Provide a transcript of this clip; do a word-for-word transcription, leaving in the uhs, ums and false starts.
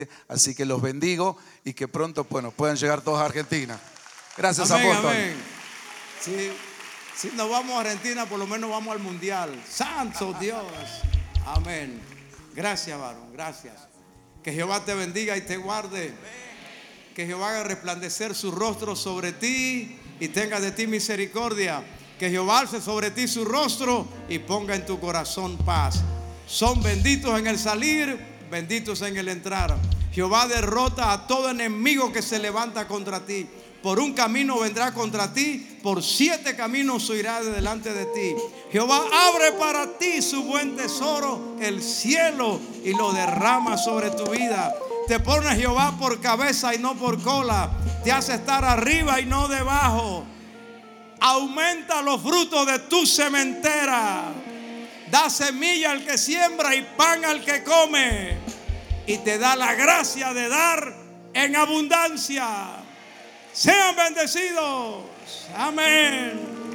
Así que los bendigo y que pronto, bueno, puedan llegar todos a Argentina. Gracias, amén, apóstol. Amén. Si, si nos vamos a Argentina, por lo menos vamos al mundial. Santo Dios. Amén. Gracias, varón. Gracias. Que Jehová te bendiga y te guarde. Que Jehová haga resplandecer su rostro sobre ti y tenga de ti misericordia. Que Jehová alce sobre ti su rostro y ponga en tu corazón paz. Son benditos en el salir, benditos en el entrar. Jehová derrota a todo enemigo que se levanta contra ti. Por un camino vendrá contra ti, por siete caminos huirá de delante de ti. Jehová abre para ti su buen tesoro, el cielo, y lo derrama sobre tu vida. Te pone Jehová por cabeza y no por cola. Te hace estar arriba y no debajo. Aumenta los frutos de tu sementera. Da semilla al que siembra y pan al que come. Y te da la gracia de dar en abundancia. Sean bendecidos. Amén.